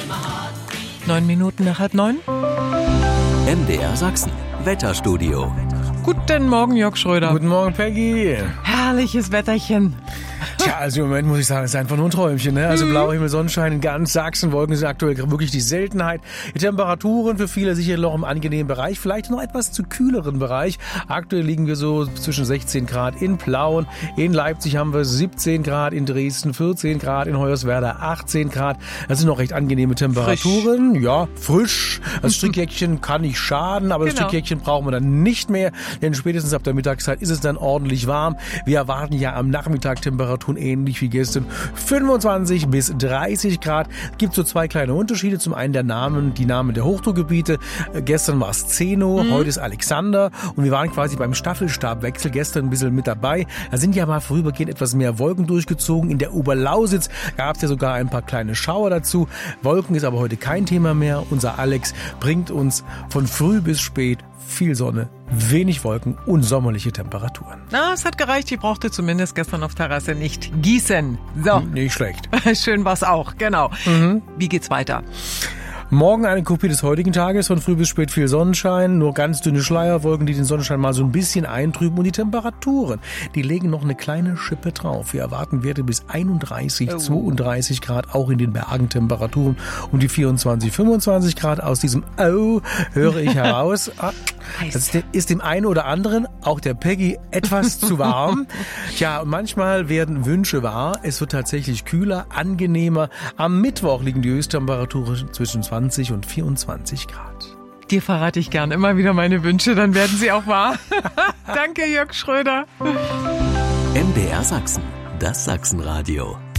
9 Minuten nach 8:30. MDR Sachsen, Wetterstudio. Guten Morgen, Jörg Schröder. Guten Morgen, Peggy. Herrliches Wetterchen. Tja, also im Moment muss ich sagen, es ist einfach nur ein Träumchen, ne? Also blauer Himmel, Sonnenschein in ganz Sachsen, Wolken sind aktuell wirklich die Seltenheit. Die Temperaturen für viele sicher noch im angenehmen Bereich, vielleicht noch etwas zu kühleren Bereich. Aktuell liegen wir so zwischen 16 Grad in Plauen, in Leipzig haben wir 17 Grad, in Dresden 14 Grad, in Hoyerswerda 18 Grad. Das sind noch recht angenehme Temperaturen. Frisch. Ja, frisch. Das Strickjäckchen kann nicht schaden, aber das Strickjäckchen brauchen wir dann nicht mehr, denn spätestens ab der Mittagszeit ist es dann ordentlich warm. Wir erwarten ja am Nachmittag Temperaturen ähnlich wie gestern 25 bis 30 Grad. Gibt so zwei kleine Unterschiede. Zum einen die Namen der Hochdruckgebiete. Gestern war es Zeno, heute ist Alexander und wir waren quasi beim Staffelstabwechsel gestern ein bisschen mit dabei. Da sind ja mal vorübergehend etwas mehr Wolken durchgezogen. In der Oberlausitz gab es ja sogar ein paar kleine Schauer dazu. Wolken ist aber heute kein Thema mehr. Unser Alex bringt uns von früh bis spät viel Sonne, wenig Wolken und sommerliche Temperaturen. Na, es hat gereicht. Ich brauchte zumindest gestern auf Terrasse nicht gießen. So. Nicht schlecht. Schön war's auch, genau. Wie geht's weiter? Morgen eine Kopie des heutigen Tages, von früh bis spät viel Sonnenschein, nur ganz dünne Schleierwolken, die den Sonnenschein mal so ein bisschen eintrüben und die Temperaturen, die legen noch eine kleine Schippe drauf. Wir erwarten Werte bis 31, 32 Grad, auch in den Bergen Temperaturen um die 24, 25 Grad. Aus diesem höre ich heraus, das ist dem einen oder anderen, auch der Peggy, etwas zu warm. Tja, manchmal werden Wünsche wahr. Es wird tatsächlich kühler, angenehmer. Am Mittwoch liegen die Höchsttemperaturen zwischen 20 und 24 Grad. Dir verrate ich gern immer wieder meine Wünsche, dann werden sie auch wahr. Danke, Jörg Schröder. MDR Sachsen, das Sachsenradio.